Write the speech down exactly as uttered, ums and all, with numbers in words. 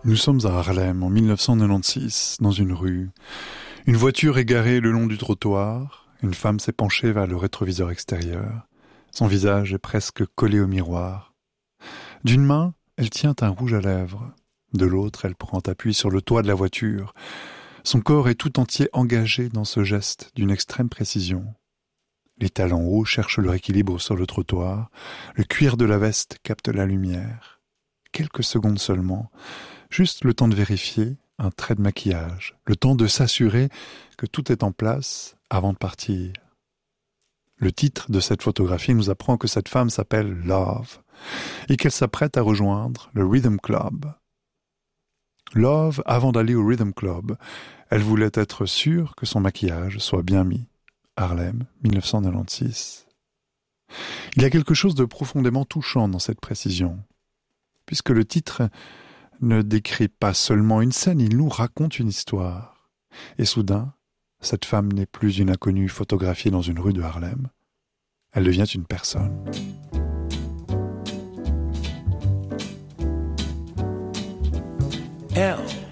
Nous sommes à Harlem en mille neuf cent quatre-vingt-seize, dans une rue. Une voiture est garée le long du trottoir. Une femme s'est penchée vers le rétroviseur extérieur. Son visage est presque collé au miroir. D'une main, elle tient un rouge à lèvres. De l'autre, elle prend appui sur le toit de la voiture. Son corps est tout entier engagé dans ce geste d'une extrême précision. Les talons hauts cherchent leur équilibre sur le trottoir. Le cuir de la veste capte la lumière. Quelques secondes seulement, juste le temps de vérifier un trait de maquillage, le temps de s'assurer que tout est en place avant de partir. Le titre de cette photographie nous apprend que cette femme s'appelle Love et qu'elle s'apprête à rejoindre le Rhythm Club. Love, avant d'aller au Rhythm Club, elle voulait être sûre que son maquillage soit bien mis. Harlem, mille neuf cent quatre-vingt-seize. Il y a quelque chose de profondément touchant dans cette précision, puisque le titre ne décrit pas seulement une scène, il nous raconte une histoire. Et soudain, cette femme n'est plus une inconnue photographiée dans une rue de Harlem. Elle devient une personne. L